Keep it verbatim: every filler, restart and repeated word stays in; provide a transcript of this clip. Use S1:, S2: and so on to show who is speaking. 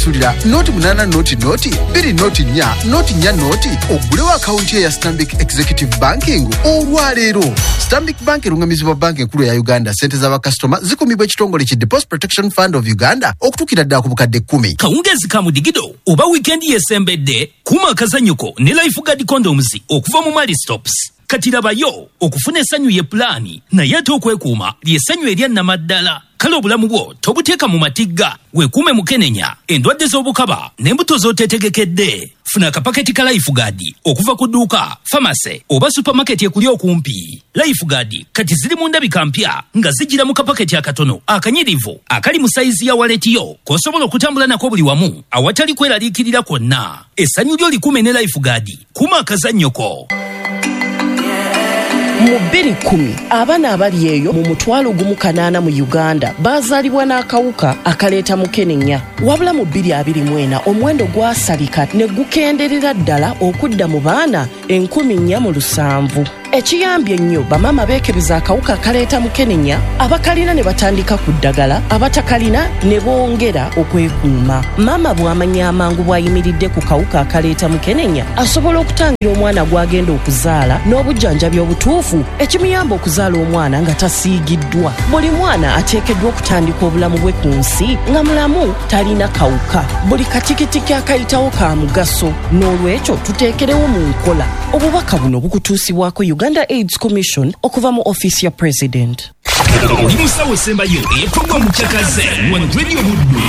S1: Tulira noti munana noti noti biri noti nya noti nya noti ogulewo akaunti ya Stanbic Executive Banking olwaleero. Stanbic Bank erungamizibwa banki enkulu ya Uganda. Sente z'aba customer zikumibwa ekitongole ki Deposit Protection Fund of Uganda okutukira ddala ku bukadde kumi.
S2: Kawungezi ka mudigido oba weekend yesembedde kuma akazanyuko ne Lifeguard condoms okuva mu Mali Stops. Katirabayo okufuna essanyu ye plani naye ate okwekuuma lyessanyu erya nnamaddala. Kale obulamu bwo tobuteeka mu matigga weekuume mukenenya endwadde z'obukaba n'embuto z'oteetegekedde. Funa akapaketi ka Lifeguard okuva ku dduuka, pharmacy oba supermarket ekuli okumpi. Lifeguard kati ziri mu ndabika mpya nga zijjira mu kapaketi akatono akanyirivu akali mu sayizi ya waleti yo k'osobola okutambula nako buli wamu awatali kweraliikirira kwonna. Essanyu lyo likuume ne Lifeguard kuma akazannyoko.
S3: Mu bbiri kkumi abaana abali eyo mu mutwalo gumu kanaana mu Uganda baazaalibwa n'akawuka akaleeta mukenenya. Wabula mu bbiri abiri mu ena omuwendo gwasalika ne gukenderera ddala okudda mu baana enkumi nnya mu lusanvu. Ekiyambye nnyo bamaama beekebeza akawuka akaleeta mukenenya, abakalina ne batandika ku ddagala, abatakalina ne bongera okwekuuma. Maama bw'amanya amangu bw'ayimiridde ku kawuka akaleeta mukenenya asobola okutangira omwana gw'agenda okuzaala n'obujjanjabi obutuufu ekimuyamba okuzaala omwana nga tasiigiddwa. Buli mwana ateekeddwa okutandika obulamu bwe ku nsi nga mulamu talina kawuka. Buli katikitiki akayitawo ka mugaso, n'olwekyo tuteekerewo mu nkola. Obubaka buno bukutuusibwako Uganda AIDS Commission okuva mu office ya President.
S2: Oli musawo sembayo eyekolwa mu kyakaze wano Radio Buddu